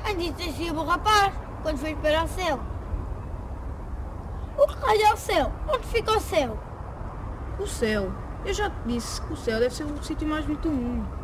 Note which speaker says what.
Speaker 1: Antes descia o rapaz, quando fez para o céu. O que raio é o céu? Onde fica o céu?
Speaker 2: O céu. Eu já te disse que o céu deve ser o sítio mais bonito do mundo.